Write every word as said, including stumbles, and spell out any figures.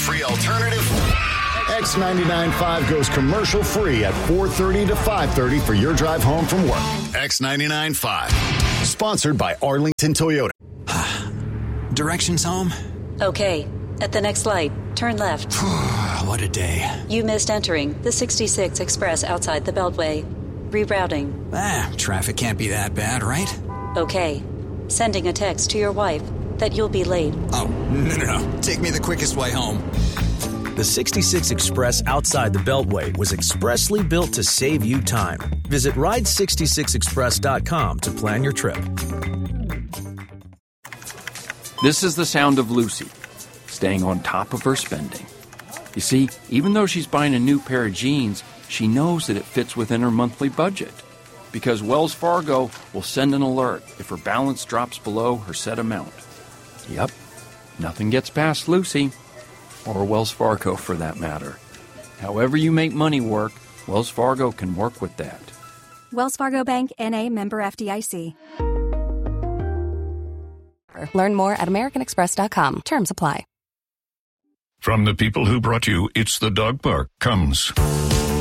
commercial-free alternative. X ninety-nine point five goes commercial-free at four thirty to five thirty for your drive home from work. X ninety-nine point five. Sponsored by Arlington Toyota. Directions home? Okay. At the next light, turn left. What a day. You missed entering the sixty-six Express outside the Beltway. Rerouting. Ah, traffic can't be that bad, right? Okay. Sending a text to your wife that you'll be late. Oh, no, no, no. Take me the quickest way home. The sixty-six Express outside the Beltway was expressly built to save you time. Visit ride sixty-six express dot com to plan your trip. This is the sound of Lucy, staying on top of her spending. You see, even though she's buying a new pair of jeans, she knows that it fits within her monthly budget. Because Wells Fargo will send an alert if her balance drops below her set amount. Yep, nothing gets past Lucy, or Wells Fargo for that matter. However you make money work, Wells Fargo can work with that. Wells Fargo Bank, N A, member F D I C. Learn more at american express dot com. Terms apply. From the people who brought you It's the Dog Park comes